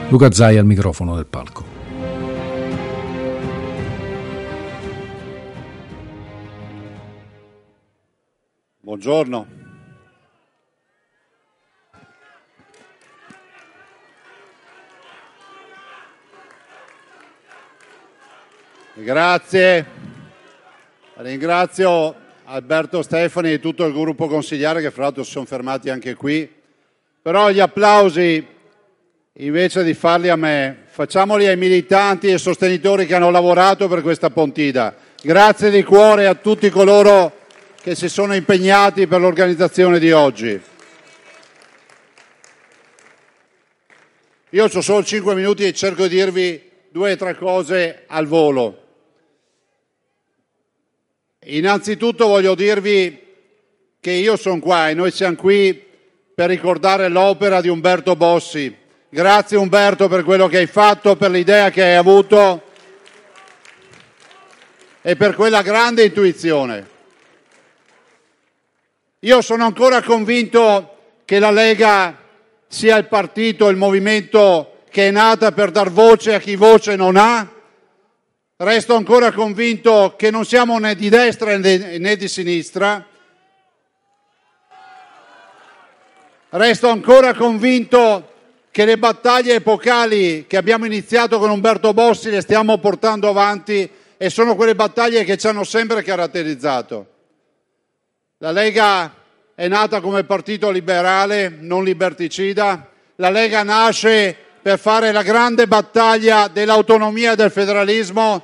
Luca Zai al microfono del palco. Buongiorno. Grazie. Ringrazio Alberto Stefani e tutto il gruppo consigliare che fra l'altro si sono fermati anche qui. Però gli applausi, invece di farli a me, facciamoli ai militanti e sostenitori che hanno lavorato per questa Pontida. Grazie di cuore a tutti coloro che si sono impegnati per l'organizzazione di oggi. Io ho solo 5 minuti e cerco di dirvi 2 o 3 cose al volo. Innanzitutto voglio dirvi che io sono qua e noi siamo qui per ricordare l'opera di Umberto Bossi. Grazie Umberto per quello che hai fatto, per l'idea che hai avuto e per quella grande intuizione. Io sono ancora convinto che la Lega sia il partito, il movimento che è nata per dar voce a chi voce non ha. Resto ancora convinto che non siamo né di destra né di sinistra. Resto ancora convinto che le battaglie epocali che abbiamo iniziato con Umberto Bossi le stiamo portando avanti e sono quelle battaglie che ci hanno sempre caratterizzato. La Lega è nata come partito liberale, non liberticida. La Lega nasce per fare la grande battaglia dell'autonomia e del federalismo.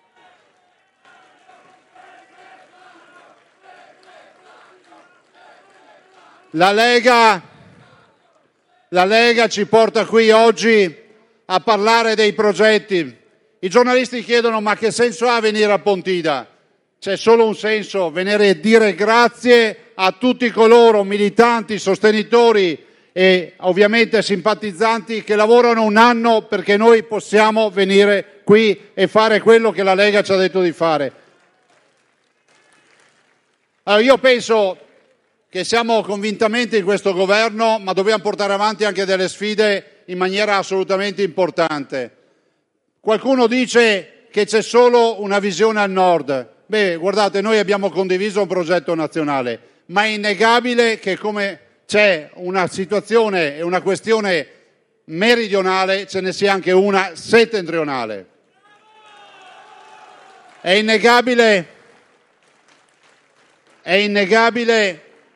La Lega ci porta qui oggi a parlare dei progetti. I giornalisti chiedono: ma che senso ha venire a Pontida? C'è solo un senso: venire a dire grazie a tutti coloro, militanti, sostenitori e ovviamente simpatizzanti, che lavorano un anno perché noi possiamo venire qui e fare quello che la Lega ci ha detto di fare. Allora, io penso che siamo convintamente in questo governo, ma dobbiamo portare avanti anche delle sfide in maniera assolutamente importante. Qualcuno dice che c'è solo una visione al nord. Beh, guardate, noi abbiamo condiviso un progetto nazionale, ma è innegabile che come c'è una situazione e una questione meridionale, ce ne sia anche una settentrionale. È innegabile